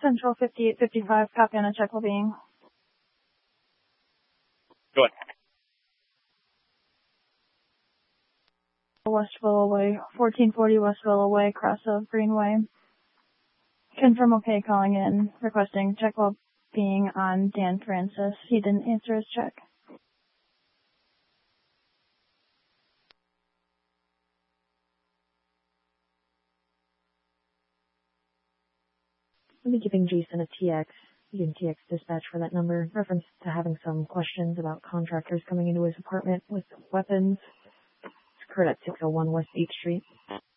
Central 5855, copy on a check well-being. Go ahead. West Willow Way, 1440 West Willow Way, cross of Greenway. Confirm okay calling in, requesting check well-being on Dan Francis. He didn't answer his check. I'll be giving Jason a TX. You can TX dispatch for that number. Reference to having some questions about contractors coming into his apartment with weapons. It's occurred at 601 West 8th Street.